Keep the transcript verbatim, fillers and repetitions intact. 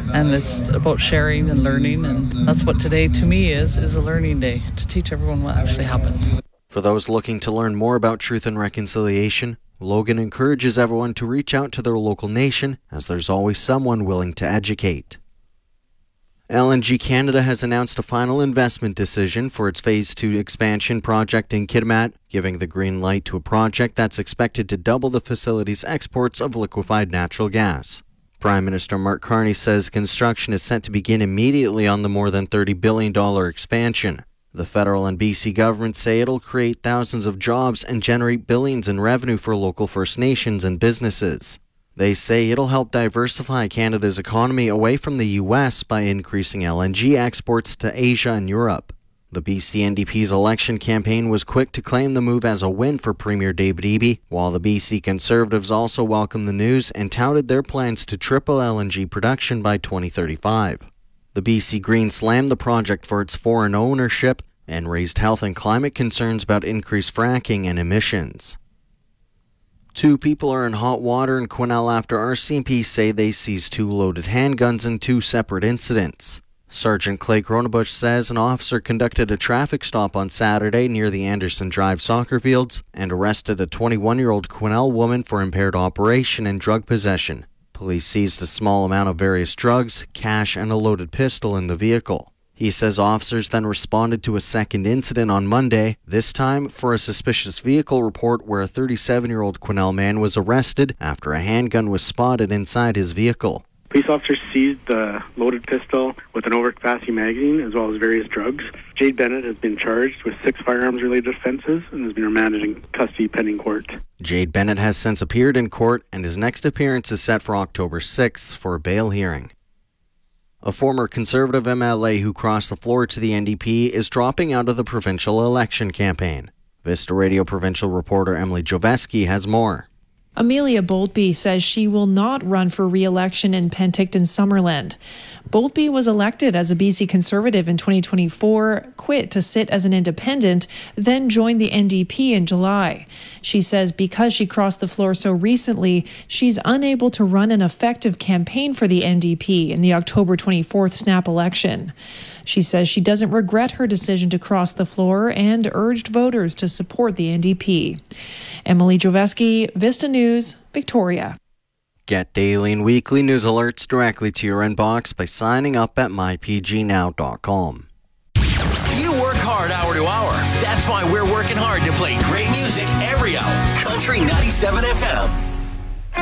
and it's about sharing and learning, and that's what today to me is, is a learning day, to teach everyone what actually happened. For those looking to learn more about truth and reconciliation, Logan encourages everyone to reach out to their local nation, as there's always someone willing to educate. L N G Canada has announced a final investment decision for its Phase two expansion project in Kitimat, giving the green light to a project that's expected to double the facility's exports of liquefied natural gas. Prime Minister Mark Carney says construction is set to begin immediately on the more than thirty billion dollars expansion. The federal and B C governments say it'll create thousands of jobs and generate billions in revenue for local First Nations and businesses. They say it'll help diversify Canada's economy away from the U S by increasing L N G exports to Asia and Europe. The B C N D P's election campaign was quick to claim the move as a win for Premier David Eby, while the B C Conservatives also welcomed the news and touted their plans to triple L N G production by twenty thirty-five. The B C Greens slammed the project for its foreign ownership and raised health and climate concerns about increased fracking and emissions. Two people are in hot water in Quesnel after R C M P say they seized two loaded handguns in two separate incidents. Sergeant Clay Cronabush says an officer conducted a traffic stop on Saturday near the Anderson Drive soccer fields and arrested a twenty-one-year-old Quesnel woman for impaired operation and drug possession. Police seized a small amount of various drugs, cash, and a loaded pistol in the vehicle. He says officers then responded to a second incident on Monday, this time for a suspicious vehicle report where a thirty-seven-year-old Quesnel man was arrested after a handgun was spotted inside his vehicle. Police officers seized the loaded pistol with an overcapacity magazine as well as various drugs. Jade Bennett has been charged with six firearms-related offences and has been remanded in custody pending court. Jade Bennett has since appeared in court, and his next appearance is set for October sixth for a bail hearing. A former Conservative M L A who crossed the floor to the N D P is dropping out of the provincial election campaign. Vista Radio provincial reporter Emily Joveski has more. Amelia Boltby says she will not run for re-election in Penticton-Summerland. Boltby was elected as a B C Conservative in twenty twenty-four, quit to sit as an independent, then joined the N D P in July. She says because she crossed the floor so recently, she's unable to run an effective campaign for the N D P in the October twenty-fourth snap election. She says she doesn't regret her decision to cross the floor and urged voters to support the N D P. Emily Joveski, Vista News, Victoria. Get daily and weekly news alerts directly to your inbox by signing up at my p g now dot com. You work hard hour to hour. That's why we're working hard to play great music every hour. Country ninety-seven F M.